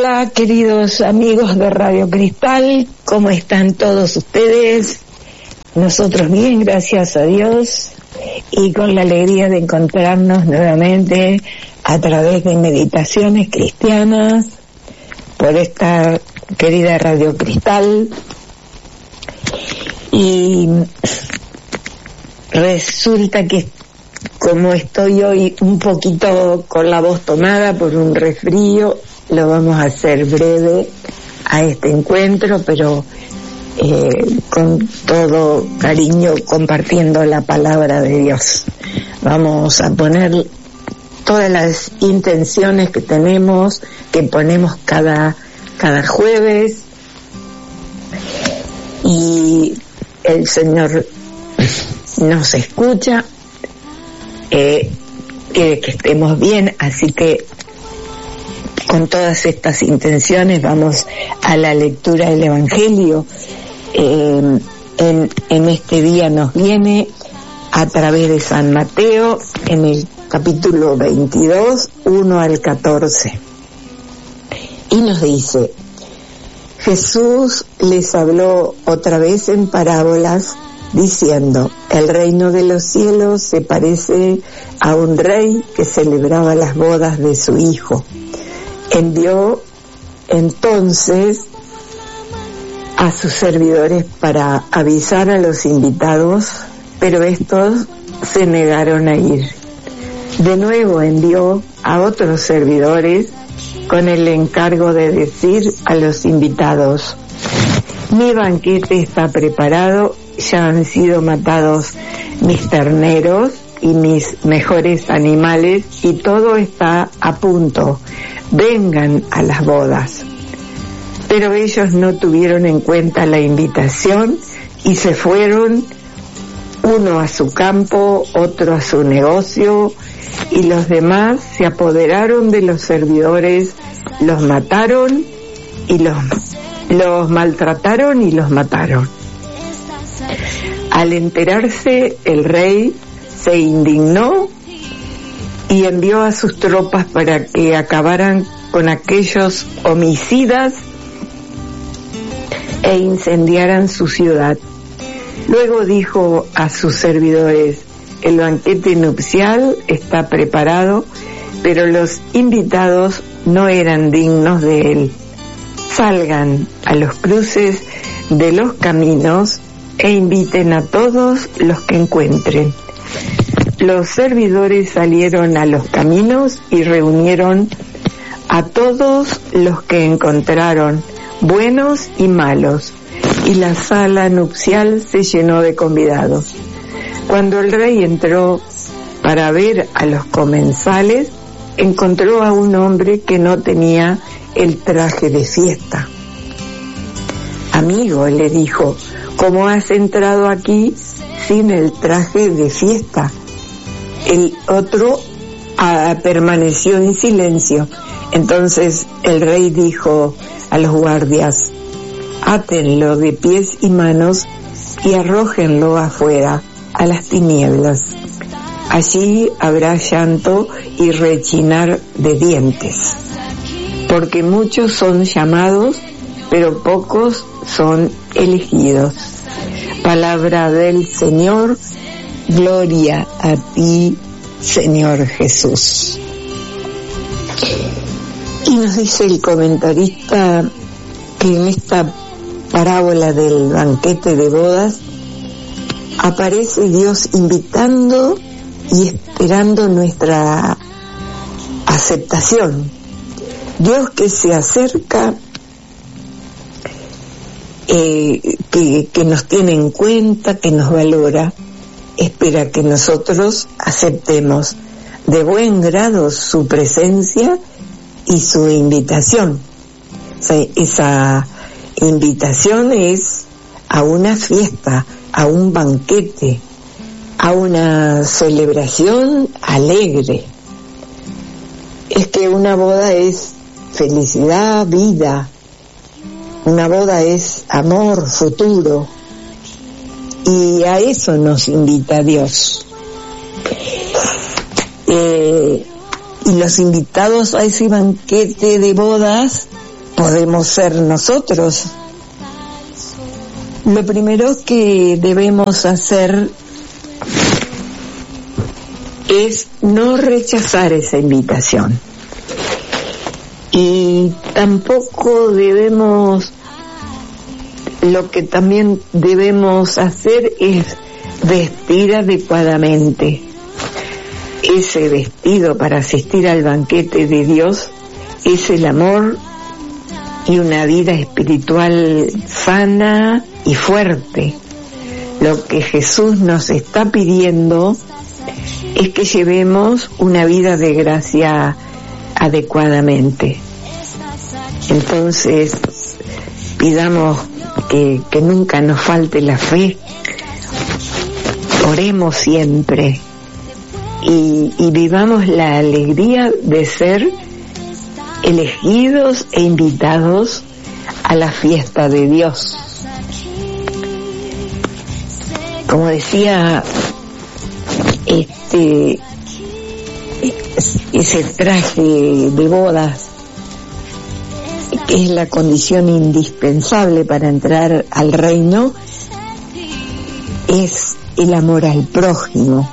Hola, queridos amigos de Radio Cristal, ¿cómo están todos ustedes? Nosotros bien, gracias a Dios, y con la alegría de encontrarnos nuevamente a través de meditaciones cristianas por esta querida Radio Cristal. Y resulta que como estoy hoy un poquito con la voz tomada por un resfrío, lo vamos a hacer breve a este encuentro, pero con todo cariño compartiendo la palabra de Dios. Vamos a poner todas las intenciones que tenemos, que ponemos cada jueves, y el Señor nos escucha, quiere que estemos bien, así que con todas estas intenciones vamos a la lectura del Evangelio. En este día nos viene a través de San Mateo en el capítulo 22, 1 al 14. Y nos dice: Jesús les habló otra vez en parábolas, diciendo: el reino de los cielos se parece a un rey que celebraba las bodas de su hijo. Envió entonces a sus servidores para avisar a los invitados, pero estos se negaron a ir. De nuevo envió a otros servidores con el encargo de decir a los invitados: mi banquete está preparado, ya han sido matados mis terneros y mis mejores animales, y todo está a punto. Vengan a las bodas. Pero ellos no tuvieron en cuenta la invitación y se fueron, uno a su campo, otro a su negocio, y los demás se apoderaron de los servidores, los mataron y los maltrataron y los mataron. Al enterarse, el rey se indignó y envió a sus tropas para que acabaran con aquellos homicidas e incendiaran su ciudad. Luego dijo a sus servidores: el banquete nupcial está preparado, pero los invitados no eran dignos de él. Salgan a los cruces de los caminos e inviten a todos los que encuentren. Los servidores salieron a los caminos y reunieron a todos los que encontraron, buenos y malos, y la sala nupcial se llenó de convidados. Cuando el rey entró para ver a los comensales, encontró a un hombre que no tenía el traje de fiesta. Amigo, le dijo, ¿cómo has entrado aquí sin el traje de fiesta? El otro permaneció en silencio. Entonces el rey dijo a los guardias: átenlo de pies y manos y arrójenlo afuera a las tinieblas. Allí habrá llanto y rechinar de dientes, porque muchos son llamados, pero pocos son elegidos. Palabra del Señor. Gloria a ti, Señor Jesús. Y nos dice el comentarista que en esta parábola del banquete de bodas aparece Dios invitando y esperando nuestra aceptación. Dios que se acerca, que nos tiene en cuenta, que nos valora, espera que nosotros aceptemos de buen grado su presencia y su invitación. O sea, esa invitación es a una fiesta, a un banquete, a una celebración alegre. Es que una boda es felicidad, vida. Una boda es amor, futuro. Y a eso nos invita Dios. Y los invitados a ese banquete de bodas podemos ser nosotros. Lo primero que debemos hacer es no rechazar esa invitación. Y tampoco lo que también debemos hacer es vestir adecuadamente. Ese vestido para asistir al banquete de Dios es el amor y una vida espiritual sana y fuerte. Lo que Jesús nos está pidiendo es que llevemos una vida de gracia adecuadamente. Entonces, pidamos que nunca nos falte la fe, oremos siempre y vivamos la alegría de ser elegidos e invitados a la fiesta de Dios. Como decía, ese traje de bodas, que es la condición indispensable para entrar al reino, es el amor al prójimo.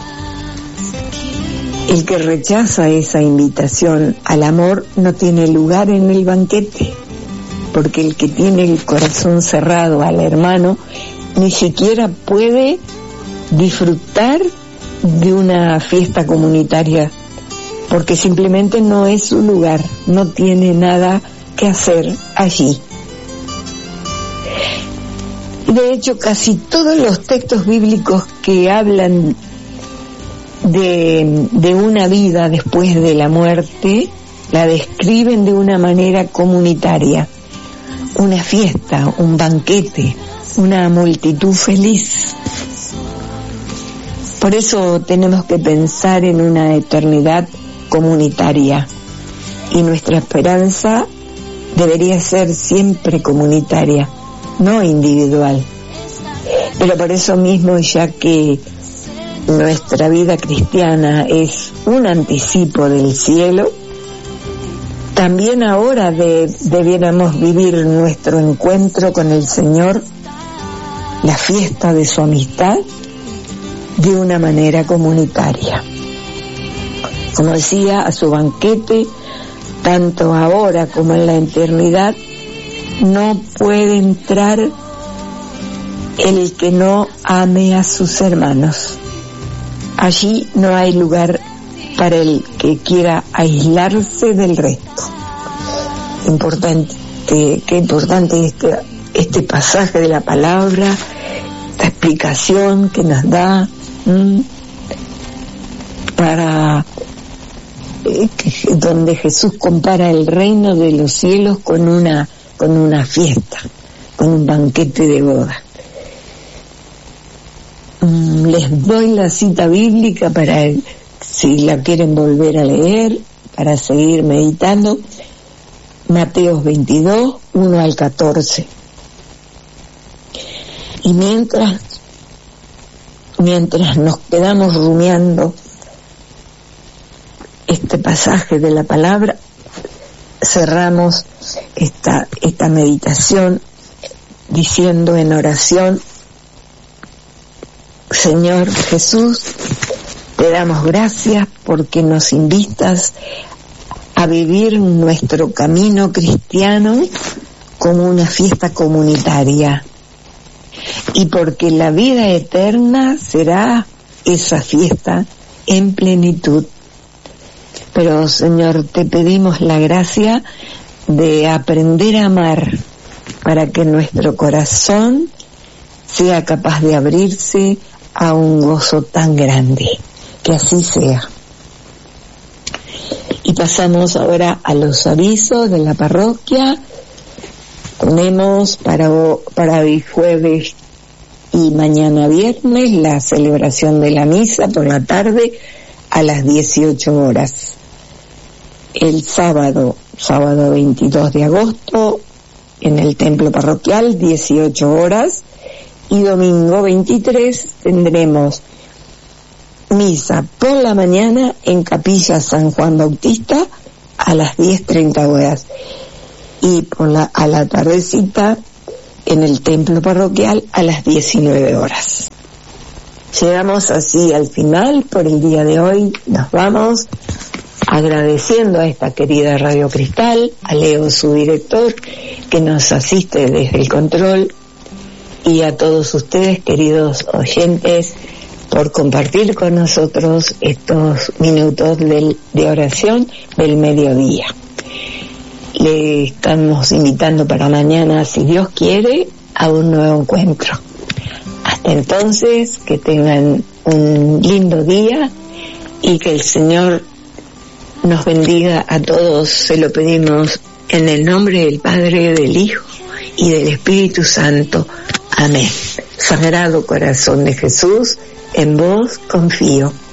El que rechaza esa invitación al amor no tiene lugar en el banquete, porque el que tiene el corazón cerrado al hermano ni siquiera puede disfrutar de una fiesta comunitaria, porque simplemente no es su lugar, no tiene nada que hacer allí. De hecho, casi todos los textos bíblicos que hablan de una vida después de la muerte la describen de una manera comunitaria, una fiesta, un banquete, una multitud feliz. Por eso tenemos que pensar en una eternidad comunitaria, y nuestra esperanza debería ser siempre comunitaria, no individual. Pero por eso mismo, ya que nuestra vida cristiana es un anticipo del cielo, también ahora debiéramos vivir nuestro encuentro con el Señor, la fiesta de su amistad, de una manera comunitaria. Como decía, a su banquete, tanto ahora como en la eternidad, no puede entrar el que no ame a sus hermanos. Allí no hay lugar para el que quiera aislarse del resto. Qué importante este pasaje de la palabra, esta explicación que nos da para donde Jesús compara el reino de los cielos con una fiesta, con un banquete de boda. Les doy la cita bíblica para, si la quieren volver a leer, para seguir meditando. Mateo 22, 1 al 14. Y mientras nos quedamos rumiando este pasaje de la palabra, cerramos esta meditación diciendo en oración: Señor Jesús, te damos gracias porque nos invitas a vivir nuestro camino cristiano como una fiesta comunitaria, y porque la vida eterna será esa fiesta en plenitud. Pero, Señor, te pedimos la gracia de aprender a amar para que nuestro corazón sea capaz de abrirse a un gozo tan grande. Que así sea. Y pasamos ahora a los avisos de la parroquia. Tenemos para hoy jueves y mañana viernes la celebración de la misa por la tarde a las 18 horas. El sábado 22 de agosto, en el templo parroquial, 18 horas. Y domingo 23 tendremos misa por la mañana en Capilla San Juan Bautista a las 10:30 horas. y a la tardecita en el templo parroquial a las 19 horas. Llegamos así al final por el día de hoy. Nos vamos agradeciendo a esta querida Radio Cristal, a Leo, su director, que nos asiste desde el control, y a todos ustedes, queridos oyentes, por compartir con nosotros estos minutos de oración del mediodía. Le estamos invitando para mañana, si Dios quiere, a un nuevo encuentro. Hasta entonces, que tengan un lindo día y que el Señor nos bendiga a todos. Se lo pedimos en el nombre del Padre, del Hijo y del Espíritu Santo. Amén. Sagrado Corazón de Jesús, en vos confío.